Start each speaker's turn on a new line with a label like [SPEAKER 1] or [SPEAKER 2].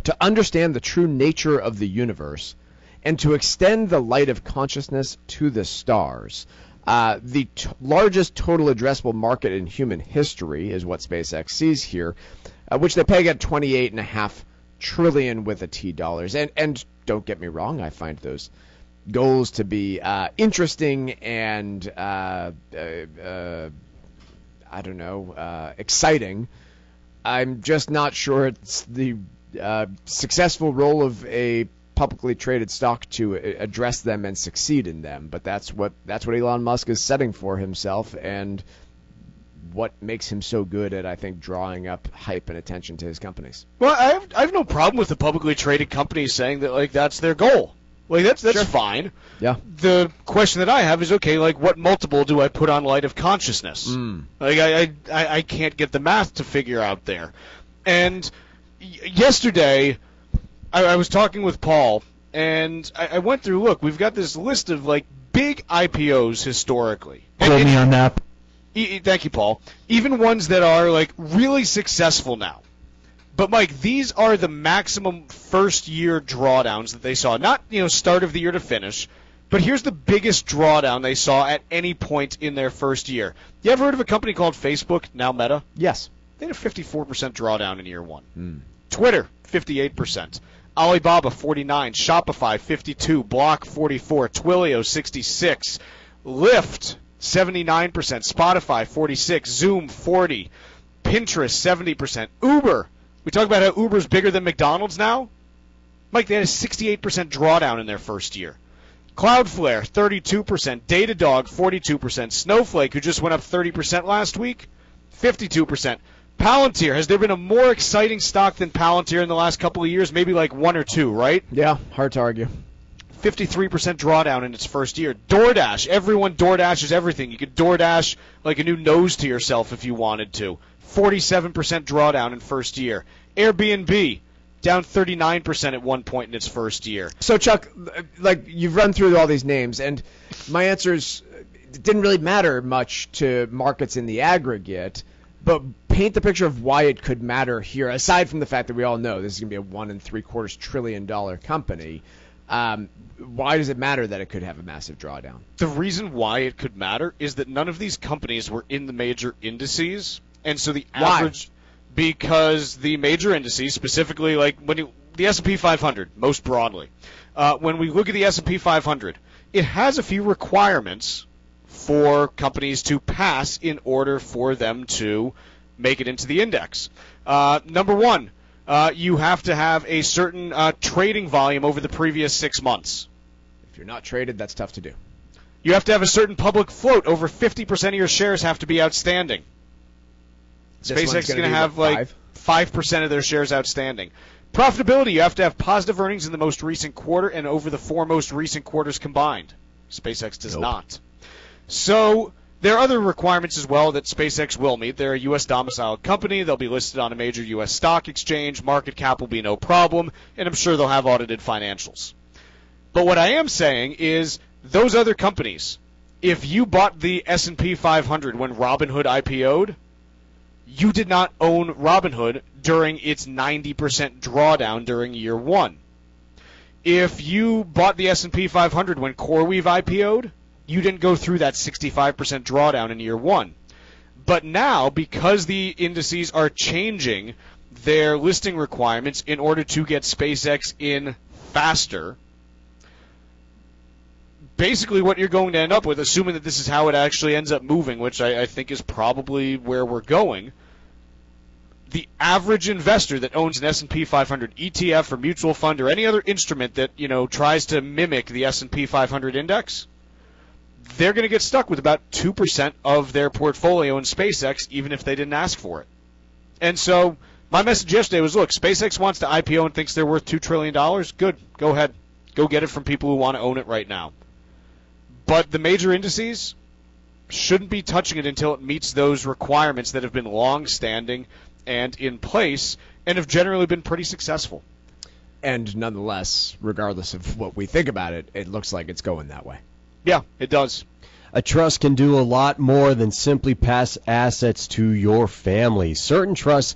[SPEAKER 1] to understand the true nature of the universe, and to extend the light of consciousness to the stars. The largest total addressable market in human history is what SpaceX sees here, which they peg at $28.5 trillion with a T dollars. And don't get me wrong, I find those goals to be interesting and exciting. I'm just not sure it's the successful role of a publicly traded stock to address them and succeed in them. But that's what Elon Musk is setting for himself, and what makes him so good at, I think, drawing up hype and attention to his companies.
[SPEAKER 2] Well, I have no problem with the publicly traded companies saying that, like, that's their goal. Like, that's
[SPEAKER 1] Sure.
[SPEAKER 2] fine.
[SPEAKER 1] Yeah.
[SPEAKER 2] The question that I have is, okay, like, what multiple do I put on light of consciousness? Like, I can't get the math to figure out there. And yesterday, I was talking with Paul, and I went through, look, we've got this list of, like, big IPOs historically.
[SPEAKER 3] Quote me on that.
[SPEAKER 2] Thank you, Paul. Even ones that are, like, really successful now. But, Mike, these are the maximum first-year drawdowns that they saw. Not, start of the year to finish, but here's the biggest drawdown they saw at any point in their first year. You ever heard of a company called Facebook, now Meta?
[SPEAKER 1] Yes.
[SPEAKER 2] They had a 54% drawdown in year one. Twitter, 58%. Alibaba, 49%. Shopify, 52%. Block, 44%. Twilio, 66%. Lyft, 79%. Spotify, 46%. Zoom, 40%. Pinterest, 70%. Uber. We talk about how Uber's bigger than McDonald's now. Mike, they had a 68% drawdown in their first year. Cloudflare, 32%. Datadog, 42%. Snowflake, who just went up 30% last week, 52%. Palantir, has there been a more exciting stock than Palantir in the last couple of years? Maybe like one or two, right?
[SPEAKER 1] Yeah, hard to argue.
[SPEAKER 2] 53% drawdown in its first year. DoorDash, everyone DoorDashes everything. You could DoorDash like a new nose to yourself if you wanted to. 47% drawdown in first year. Airbnb, down 39% at one point in its first year.
[SPEAKER 1] So, Chuck, like, you've run through all these names, and my answer is it didn't really matter much to markets in the aggregate, but paint the picture of why it could matter here, aside from the fact that we all know this is going to be a $1.75 trillion company. Why does it matter that it could have a massive drawdown?
[SPEAKER 2] The reason why it could matter is that none of these companies were in the major indices, and so the average...
[SPEAKER 1] Why?
[SPEAKER 2] Because the major indices, specifically like the S&P 500, most broadly, when we look at the S&P 500, it has a few requirements for companies to pass in order for them to make it into the index. Number one, you have to have a certain trading volume over the previous 6 months.
[SPEAKER 1] If you're not traded, that's tough to do.
[SPEAKER 2] You have to have a certain public float. Over 50% of your shares have to be outstanding. SpaceX is going to have like 5% of their shares outstanding. Profitability, you have to have positive earnings in the most recent quarter and over the 4 most recent quarters combined. SpaceX does not. So there are other requirements as well that SpaceX will meet. They're a U.S. domiciled company. They'll be listed on a major U.S. stock exchange. Market cap will be no problem, and I'm sure they'll have audited financials. But what I am saying is those other companies, if you bought the S&P 500 when Robinhood IPO'd, you did not own Robinhood during its 90% drawdown during year one. If you bought the S&P 500 when CoreWeave IPO'd, you didn't go through that 65% drawdown in year one. But now, because the indices are changing their listing requirements in order to get SpaceX in faster, basically what you're going to end up with, assuming that this is how it actually ends up moving, which I think is probably where we're going, the average investor that owns an S&P 500 ETF or mutual fund or any other instrument that, tries to mimic the S&P 500 index, they're going to get stuck with about 2% of their portfolio in SpaceX, even if they didn't ask for it. And so my message yesterday was, look, SpaceX wants to IPO and thinks they're worth $2 trillion. Good. Go ahead. Go get it from people who want to own it right now. But the major indices shouldn't be touching it until it meets those requirements that have been long-standing and in place and have generally been pretty successful.
[SPEAKER 1] And nonetheless, regardless of what we think about it, it looks like it's going that way.
[SPEAKER 2] Yeah, it does.
[SPEAKER 4] A trust can do a lot more than simply pass assets to your family. Certain trusts